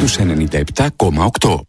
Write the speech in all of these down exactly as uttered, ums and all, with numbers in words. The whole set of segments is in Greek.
στους ενενήντα επτά κόμμα οκτώ.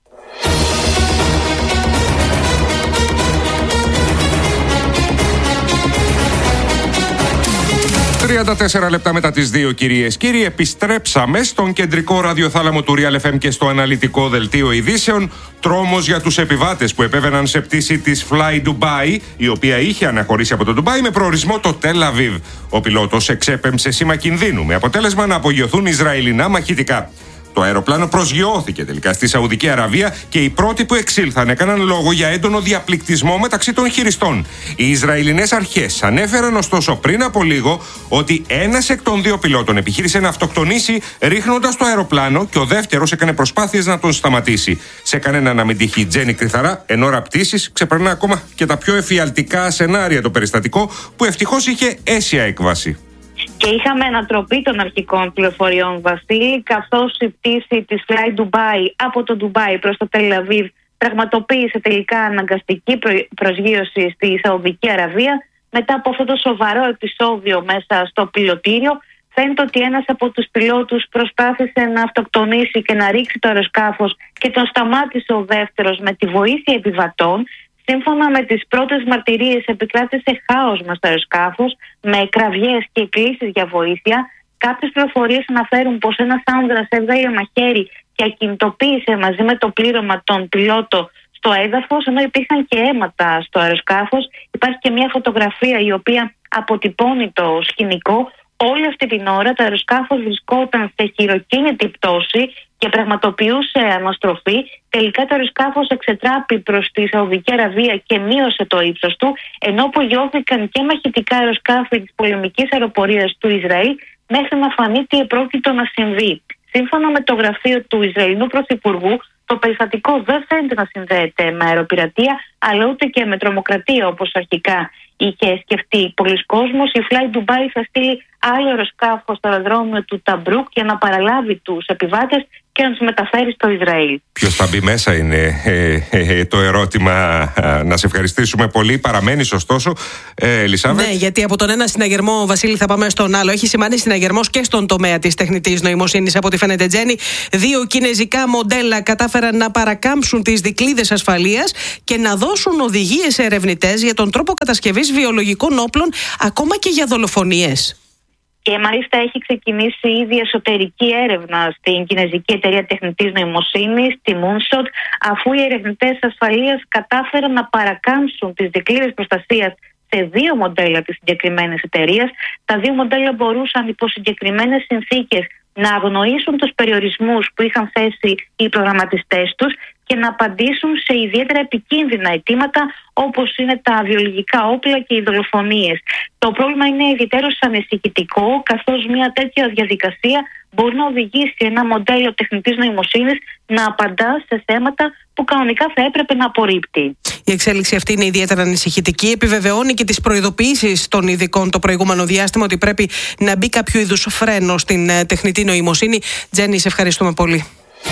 τριάντα τέσσερα λεπτά μετά τις δύο, κυρίες και κύριοι, επιστρέψαμε στον κεντρικό ραδιοθάλαμο του Real εφ εμ και στο αναλυτικό δελτίο ειδήσεων. Τρόμος για τους επιβάτες που επέβαιναν σε πτήση της Fly Dubai, η οποία είχε αναχωρήσει από το Ντουμπάι με προορισμό το Τελ Αβίβ. Ο πιλότος εξέπεμψε σήμα κινδύνου, με αποτέλεσμα να απογειωθούν Ισραηλινά μαχητικά. Το αεροπλάνο προσγειώθηκε τελικά στη Σαουδική Αραβία και οι πρώτοι που εξήλθαν έκαναν λόγο για έντονο διαπληκτισμό μεταξύ των χειριστών. Οι Ισραηλινές αρχές ανέφεραν ωστόσο πριν από λίγο ότι ένας εκ των δύο πιλότων επιχείρησε να αυτοκτονήσει ρίχνοντας το αεροπλάνο και ο δεύτερος έκανε προσπάθειες να τον σταματήσει. Σε κανένα να μην τύχει η Τζέννη Κρυθαρά, εν ώρα πτήσης ξεπερνά ακόμα και τα πιο εφιαλτικά σενάρια το περιστατικό, που ευτυχώς είχε αίσια έκβαση. Και είχαμε ανατροπή των αρχικών πληροφοριών, Βασίλη, καθώς η πτήση της Fly Dubai από το Ντουμπάι προς το Τελ Αβίβ πραγματοποίησε τελικά αναγκαστική προσγείωση στη Σαουδική Αραβία. Μετά από αυτό το σοβαρό επεισόδιο μέσα στο πιλωτήριο, φαίνεται ότι ένας από τους πιλότους προσπάθησε να αυτοκτονήσει και να ρίξει το αεροσκάφος και τον σταμάτησε ο δεύτερος με τη βοήθεια επιβατών. Σύμφωνα με τις πρώτες μαρτυρίες, επικράτησε χάος μες στο αεροσκάφος, με κραυγές και κλήσεις για βοήθεια. Κάποιες πληροφορίες αναφέρουν πως ένας άνδρας έβγαλε μαχαίρι και ακινητοποίησε μαζί με το πλήρωμα τον πιλότο στο έδαφος, ενώ υπήρχαν και αίματα στο αεροσκάφος. Υπάρχει και μια φωτογραφία η οποία αποτυπώνει το σκηνικό. Όλη αυτή την ώρα το αεροσκάφος βρισκόταν σε χειροκίνητη πτώση και πραγματοποιούσε αναστροφή. Τελικά το αεροσκάφος εξετράπη προς τη Σαουδική Αραβία και μείωσε το ύψος του, ενώ απογειώθηκαν και μαχητικά αεροσκάφη της πολεμικής αεροπορίας του Ισραήλ μέχρι να φανεί τι επρόκειτο να συμβεί. Σύμφωνα με το γραφείο του Ισραηλινού Πρωθυπουργού, το περιστατικό δεν φαίνεται να συνδέεται με αεροπειρατεία, αλλά ούτε και με τρομοκρατία, όπως αρχικά είχε σκεφτεί πολλοί κόσμος. Η Fly Dubai θα στείλει άλλο αεροσκάφο στο αεροδρόμιο του Ταμπρούκ για να παραλάβει τους επιβάτες και να τους μεταφέρει στο Ισραήλ. Ποιος θα μπει μέσα είναι ε, ε, ε, το ερώτημα. Να σε ευχαριστήσουμε πολύ. Παραμένεις ωστόσο, ε, Ελισάβετ. Ναι, γιατί από τον ένα συναγερμό, Βασίλη, θα πάμε στον άλλο. Έχει σημάνει συναγερμός και στον τομέα της τεχνητής νοημοσύνης, από ό,τι φαίνεται, Τζέννη. Δύο κινέζικα μοντέλα κατάφεραν να παρακάμψουν τις δικλείδες ασφαλείας και να δώσουν οδηγίες σε ερευνητές για τον τρόπο κατασκευής βιολογικών όπλων, ακόμα και για δολοφονίες. Και μάλιστα έχει ξεκινήσει ήδη εσωτερική έρευνα στην κινέζικη εταιρεία τεχνητής νοημοσύνης, τη Moonshot, αφού οι ερευνητές ασφαλείας κατάφεραν να παρακάμψουν τις δικλείδες προστασίας σε δύο μοντέλα της συγκεκριμένης εταιρείας. Τα δύο μοντέλα μπορούσαν υπό συγκεκριμένες συνθήκες να αγνοήσουν τους περιορισμούς που είχαν θέσει οι προγραμματιστές τους και να απαντήσουν σε ιδιαίτερα επικίνδυνα αιτήματα, όπως είναι τα βιολογικά όπλα και οι δολοφονίες. Το πρόβλημα είναι ιδιαίτερως ανησυχητικό, καθώς μια τέτοια διαδικασία μπορεί να οδηγήσει ένα μοντέλο τεχνητής νοημοσύνης να απαντά σε θέματα που κανονικά θα έπρεπε να απορρίπτει. Η εξέλιξη αυτή είναι ιδιαίτερα ανησυχητική. Επιβεβαιώνει και τις προειδοποιήσεις των ειδικών το προηγούμενο διάστημα ότι πρέπει να μπει κάποιο είδους φρένο στην τεχνητή νοημοσύνη. Τζέννη, σε ευχαριστούμε πολύ.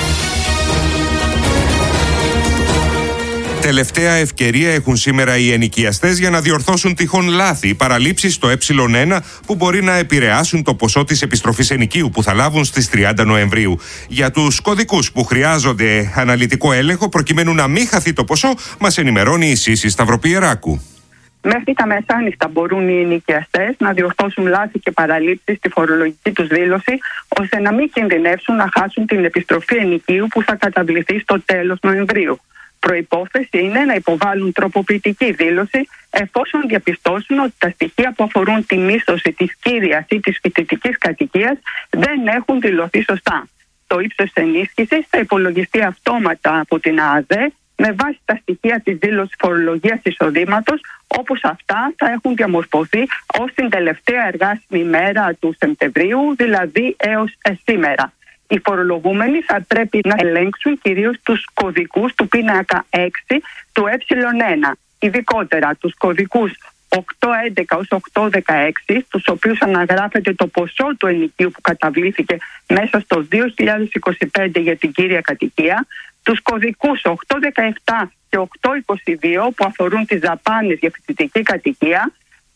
Τελευταία ευκαιρία έχουν σήμερα οι ενοικιαστές για να διορθώσουν τυχόν λάθη ή παραλήψεις στο ε ένα που μπορεί να επηρεάσουν το ποσό της επιστροφής ενοικίου που θα λάβουν στις τριάντα Νοεμβρίου. Για τους κωδικούς που χρειάζονται αναλυτικό έλεγχο προκειμένου να μην χαθεί το ποσό, μας ενημερώνει η Σύση Σταυροπιεράκου. Μέχρι τα μεσάνυχτα μπορούν οι ενοικιαστές να διορθώσουν λάθη και παραλήψεις στη φορολογική τους δήλωση, ώστε να μην κινδυνεύσουν να χάσουν την επιστροφή ενοικίου που θα καταβληθεί στο τέλος Νοεμβρίου. Προϋπόθεση είναι να υποβάλουν τροποποιητική δήλωση εφόσον διαπιστώσουν ότι τα στοιχεία που αφορούν τη μίσθωση της κύριας ή της φοιτητικής κατοικίας δεν έχουν δηλωθεί σωστά. Το ύψος ενίσχυσης θα υπολογιστεί αυτόματα από την ΑΑΔΕ με βάση τα στοιχεία της δήλωσης φορολογίας εισοδήματος, όπως αυτά θα έχουν διαμορφωθεί ως την τελευταία εργάσιμη μέρα του Σεπτεμβρίου, δηλαδή έως σήμερα. Οι φορολογούμενοι θα πρέπει να ελέγξουν κυρίως τους κωδικούς του πίνακα έξι του ε ένα, ειδικότερα τους κωδικούς οκτώ έντεκα έως οκτώ δεκαέξι, στους οποίους αναγράφεται το ποσό του ενοικίου που καταβλήθηκε μέσα στο δύο χιλιάδες είκοσι πέντε για την κύρια κατοικία, τους κωδικούς οκτώ δεκαεπτά και οκτώ είκοσι δύο που αφορούν τις δαπάνες για φοιτητική κατοικία,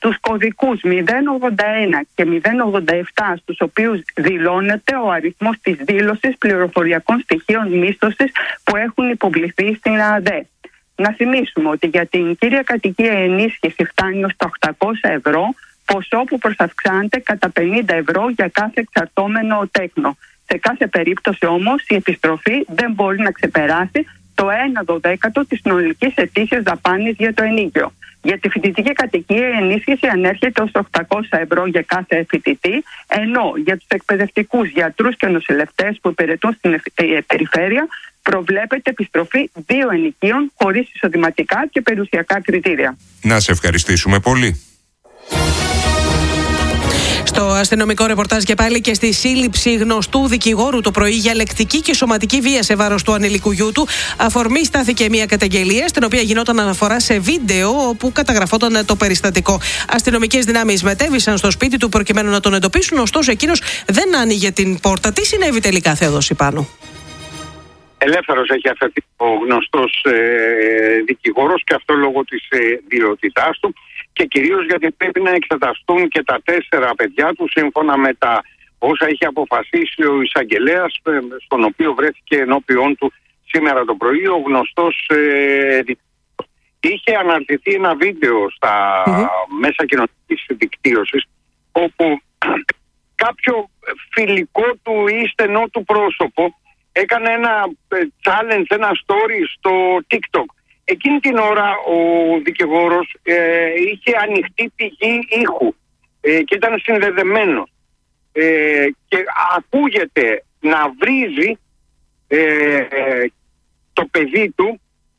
τους κωδικούς μηδέν ογδόντα ένα και μηδέν ογδόντα επτά, στους οποίους δηλώνεται ο αριθμός της δήλωσης πληροφοριακών στοιχείων μίσθωσης που έχουν υποβληθεί στην ΑΔΕ. Να θυμίσουμε ότι για την κύρια κατοικία ενίσχυση φτάνει ως τα οκτακόσια ευρώ, ποσό που προσαυξάνεται κατά πενήντα ευρώ για κάθε εξαρτώμενο τέκνο. Σε κάθε περίπτωση όμως η επιστροφή δεν μπορεί να ξεπεράσει το ένα δωδέκατο της συνολικής ετήσιας δαπάνης για το ενοίκιο. Για τη φοιτητική κατοικία η ενίσχυση ανέρχεται ως οκτακόσια ευρώ για κάθε φοιτητή, ενώ για τους εκπαιδευτικούς, γιατρούς και νοσηλευτές που υπηρετούν στην περιφέρεια προβλέπεται επιστροφή δύο ενοικίων χωρίς εισοδηματικά και περιουσιακά κριτήρια. Να σε ευχαριστήσουμε πολύ. Στο αστυνομικό ρεπορτάζ και πάλι και στη σύλληψη γνωστού δικηγόρου το πρωί για λεκτική και σωματική βία σε βάρος του ανηλικού γιού του. Αφορμή στάθηκε μια καταγγελία στην οποία γινόταν αναφορά σε βίντεο όπου καταγραφόταν το περιστατικό. Αστυνομικές δυνάμεις μετέβησαν στο σπίτι του προκειμένου να τον εντοπίσουν, ωστόσο εκείνος δεν άνοιγε την πόρτα. Τι συνέβη τελικά, Θεόδοση, πάνω? Ελεύθερος έχει αφαιθεί ο γνωστός ε, δικηγόρος, και αυτό λόγω της ε, ιδιότητάς του, και κυρίως γιατί πρέπει να εξεταστούν και τα τέσσερα παιδιά του σύμφωνα με τα όσα έχει αποφασίσει ο εισαγγελέας, ε, στον οποίο βρέθηκε ενώπιον του σήμερα το πρωί ο γνωστός ε, δικηγόρος. Είχε αναρτηθεί ένα βίντεο στα mm-hmm. μέσα κοινωνικής δικτύωσης, όπου κάποιο φιλικό του ή στενό του πρόσωπο έκανε ένα challenge, ένα story στο TikTok. Εκείνη την ώρα ο δικηγόρος ε, είχε ανοιχτή πηγή ήχου ε, και ήταν συνδεδεμένος. Ε, και ακούγεται να βρίζει ε, ε, το παιδί του,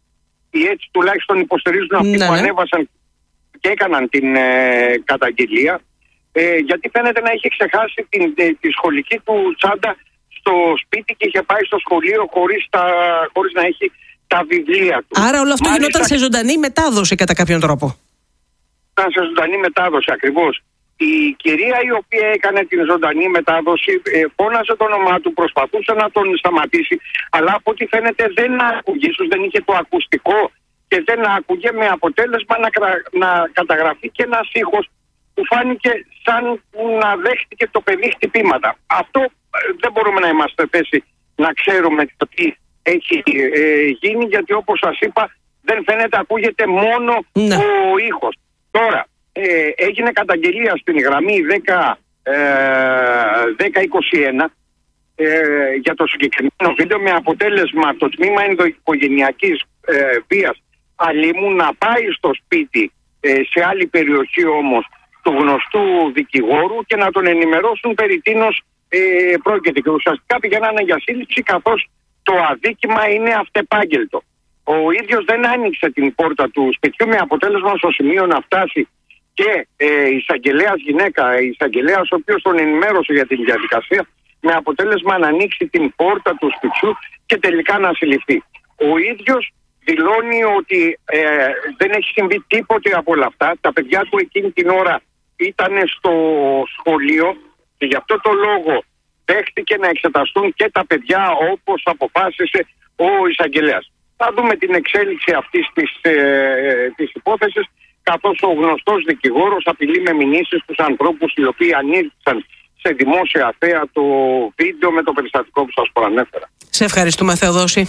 ή έτσι τουλάχιστον υποστηρίζουν αυτοί ναι, που ναι. ανέβασαν και έκαναν την ε, καταγγελία, ε, γιατί φαίνεται να είχε ξεχάσει την, ε, τη σχολική του τσάντα στο σπίτι και είχε πάει στο σχολείο χωρίς, τα, χωρίς να έχει τα βιβλία του. Άρα όλο αυτό Μάλιστα, γινόταν σε ζωντανή μετάδοση κατά κάποιον τρόπο. Ήταν σε ζωντανή μετάδοση ακριβώς. Η κυρία η οποία έκανε την ζωντανή μετάδοση ε, φώναζε το όνομά του, προσπαθούσε να τον σταματήσει, αλλά από ό,τι φαίνεται δεν άκουγε, ίσως δεν είχε το ακουστικό και δεν άκουγε, με αποτέλεσμα να, να καταγραφεί και ένας ήχος που φάνηκε σαν να δέχτηκε το παιδί χτυπήματα. Αυτό δεν μπορούμε να είμαστε θέση να ξέρουμε το τι έχει ε, γίνει, γιατί όπως σας είπα δεν φαίνεται, ακούγεται μόνο ναι. ο ήχος. Τώρα ε, έγινε καταγγελία στην γραμμή δέκα είκοσι ένα ε, για το συγκεκριμένο βίντεο, με αποτέλεσμα το τμήμα ενδοοικογενειακής ε, βίας αλίμου να πάει στο σπίτι ε, σε άλλη περιοχή όμως του γνωστού δικηγόρου και να τον ενημερώσουν περί τίνος ε, πρόκειται, και ουσιαστικά πηγαίνανε για σύλληψη, καθώς το αδίκημα είναι αυτεπάγγελτο. Ο ίδιος δεν άνοιξε την πόρτα του σπιτιού, με αποτέλεσμα στο σημείο να φτάσει και ε, εισαγγελέας γυναίκα, εισαγγελέας ο οποίος τον ενημέρωσε για την διαδικασία, με αποτέλεσμα να ανοίξει την πόρτα του σπιτιού και τελικά να συλληφθεί. Ο ίδιος δηλώνει ότι ε, δεν έχει συμβεί τίποτε από όλα αυτά. Τα παιδιά του εκείνη την ώρα ήταν στο σχολείο και γι' αυτό το λόγο δέχτηκε να εξεταστούν και τα παιδιά όπως αποφάσισε ο εισαγγελέας. Θα δούμε την εξέλιξη αυτής της, ε, της υπόθεσης, καθώς ο γνωστός δικηγόρος απειλεί με μηνύσεις τους ανθρώπους οι οποίοι ανήρθησαν σε δημόσια θέα το βίντεο με το περιστατικό που σας προανέφερα. Σε ευχαριστούμε, Θεοδόση.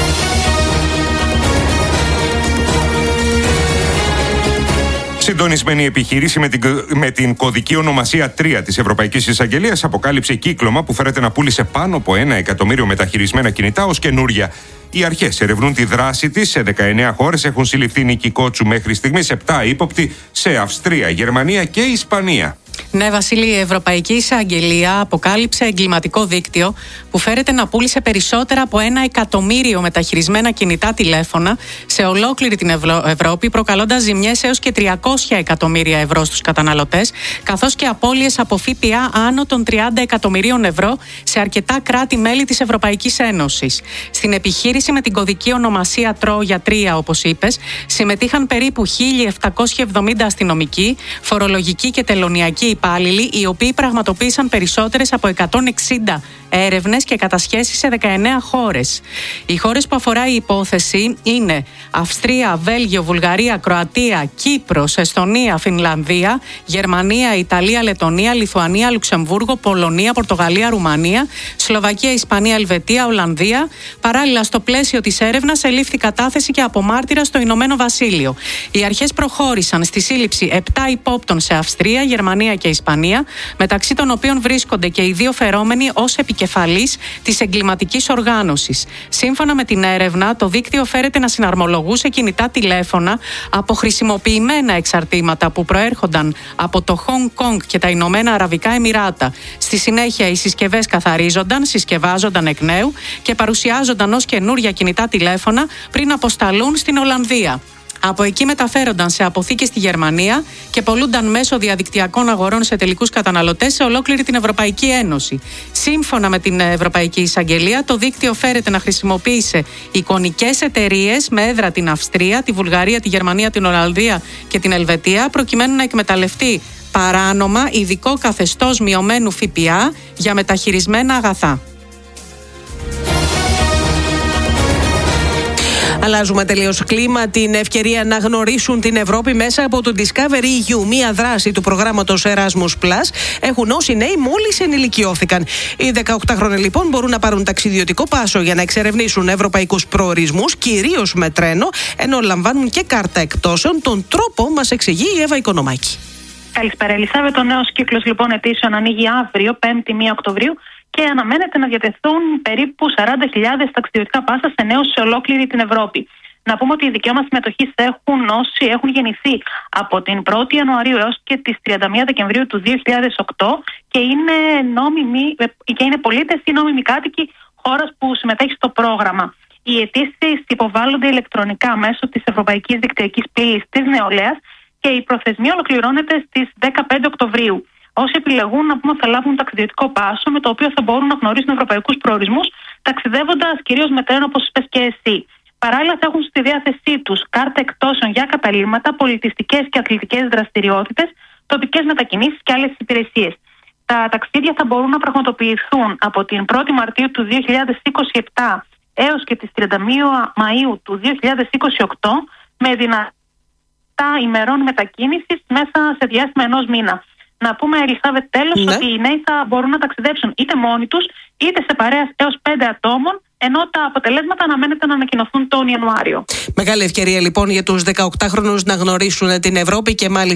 Συντονισμένη επιχείρηση με την, με την κωδική ονομασία τρία της Ευρωπαϊκής Εισαγγελίας αποκάλυψε κύκλωμα που φέρεται να πούλησε πάνω από ένα εκατομμύριο μεταχειρισμένα κινητά ως καινούρια. Οι αρχές ερευνούν τη δράση της σε δεκαεννέα χώρες. Έχουν συλληφθεί Νίκη Κότσου μέχρι στιγμής επτά ύποπτοι σε Αυστρία, Γερμανία και Ισπανία. Ναι, Βασίλη, η Ευρωπαϊκή Εισαγγελία αποκάλυψε εγκληματικό δίκτυο που φέρεται να πούλησε περισσότερα από ένα εκατομμύριο μεταχειρισμένα κινητά τηλέφωνα σε ολόκληρη την Ευρω... Ευρώπη, προκαλώντας ζημιές έως και τριακόσια εκατομμύρια ευρώ στους καταναλωτές, καθώς και απώλειες από ΦΠΑ άνω των τριάντα εκατομμυρίων ευρώ σε αρκετά κράτη-μέλη της Ευρωπαϊκής Ένωσης. Στην επιχείρηση με την κωδική ονομασία Τρόια τρία, όπως είπες, συμμετείχαν περίπου χίλια επτακόσιοι εβδομήντα αστυνομικοί, φορολογικοί και τελωνιακοί υπάλληλοι, οι οποίοι πραγματοποίησαν περισσότερες από εκατόν εξήντα έρευνες και κατασχέσεις σε δεκαεννέα χώρες. Οι χώρες που αφορά η υπόθεση είναι Αυστρία, Βέλγιο, Βουλγαρία, Κροατία, Κύπρος, Εσθονία, Φινλανδία, Γερμανία, Ιταλία, Λετονία, Λιθουανία, Λουξεμβούργο, Πολωνία, Πορτογαλία, Ρουμανία, Σλοβακία, Ισπανία, Ελβετία, Ολλανδία. Παράλληλα, στο πλαίσιο της έρευνας ελήφθη κατάθεση και από μάρτυρα στο Ηνωμένο Βασίλειο. Οι αρχές προχώρησαν στη σύλληψη επτά υπόπτων σε Αυστρία, Γερμανία και Ισπανία, μεταξύ των οποίων βρίσκονται και οι δύο φερόμενοι ως επικεφαλής της εγκληματικής οργάνωσης. Σύμφωνα με την έρευνα, το δίκτυο φέρεται να συναρμολογούσε κινητά τηλέφωνα από χρησιμοποιημένα εξαρτήματα που προέρχονταν από το Χονγκ Κονγκ και τα Ηνωμένα Αραβικά Εμιράτα. Στη συνέχεια, οι συσκευές καθαρίζονταν, συσκευάζονταν εκ νέου και παρουσιάζονταν ως καινούρια κινητά τηλέφωνα πριν αποσταλούν στην Ολλανδία. Από εκεί μεταφέρονταν σε αποθήκες στη Γερμανία και πωλούνταν μέσω διαδικτυακών αγορών σε τελικούς καταναλωτές σε ολόκληρη την Ευρωπαϊκή Ένωση. Σύμφωνα με την Ευρωπαϊκή Εισαγγελία, το δίκτυο φέρεται να χρησιμοποίησε εικονικές εταιρείες με έδρα την Αυστρία, τη Βουλγαρία, τη Γερμανία, την Ολλανδία και την Ελβετία, προκειμένου να εκμεταλλευτεί παράνομα ειδικό καθεστώς μειωμένου ΦΠΑ για μεταχειρισμένα αγαθά. Αλλάζουμε τελείως κλίμα. Την ευκαιρία να γνωρίσουν την Ευρώπη μέσα από το Discovery ι γιου, μία δράση του προγράμματος Erasmus Plus, έχουν όσοι νέοι μόλις ενηλικιώθηκαν. Οι δεκαοκτάχρονοι λοιπόν μπορούν να πάρουν ταξιδιωτικό πάσο για να εξερευνήσουν ευρωπαϊκούς προορισμούς, κυρίως με τρένο, ενώ λαμβάνουν και κάρτα εκτόσεων. Τον τρόπο μας εξηγεί η Εύα Οικονομάκη. Καλησπέρα, Ελισάβετ. Ο νέος κύκλος λοιπόν αιτήσεων ανοίγει αύριο, πέμπτη πρώτη Οκτωβρίου, και αναμένεται να διατεθούν περίπου σαράντα χιλιάδες ταξιδιωτικά πάσα σε νέους σε ολόκληρη την Ευρώπη. Να πούμε ότι οι δικαίωμα συμμετοχής έχουν όσοι έχουν γεννηθεί από την πρώτη Ιανουαρίου έως και τις τριάντα μία Δεκεμβρίου του δύο χιλιάδες οκτώ και είναι, νόμιμοι, και είναι πολίτες ή νόμιμοι κάτοικοι χώρας που συμμετέχει στο πρόγραμμα. Οι αιτήσεις υποβάλλονται ηλεκτρονικά μέσω της Ευρωπαϊκής Δικτυακής Πύλης της Νεολαίας και η προθεσμία ολοκληρώνεται στις δεκαπέντε Οκτωβρίου. Όσοι επιλεγούν, να πούμε, θα λάβουν ταξιδιωτικό πάσο με το οποίο θα μπορούν να γνωρίσουν ευρωπαϊκούς προορισμούς, ταξιδεύοντας κυρίως με τρένο, όπως είπες και εσύ. Παράλληλα, θα έχουν στη διάθεσή τους κάρτα εκτόσεων για καταλύματα, πολιτιστικές και αθλητικές δραστηριότητες, τοπικές μετακινήσεις και άλλες υπηρεσίες. Τα ταξίδια θα μπορούν να πραγματοποιηθούν από την πρώτη Μαρτίου του δύο χιλιάδες είκοσι επτά έως και τις τριάντα μία Μαΐου του δύο χιλιάδες είκοσι οκτώ, με δυνατά ημερών μετακίνησης μέσα σε διάστημα ενός μήνα. Να πούμε, Ελισάβετ, τέλος, ναι, ότι οι νέοι θα μπορούν να ταξιδέψουν είτε μόνοι τους, είτε σε παρέα έως πέντε ατόμων, ενώ τα αποτελέσματα αναμένεται να ανακοινωθούν τον Ιανουάριο. Μεγάλη ευκαιρία λοιπόν για τους δεκαοκτάχρονους να γνωρίσουν την Ευρώπη και μάλιστα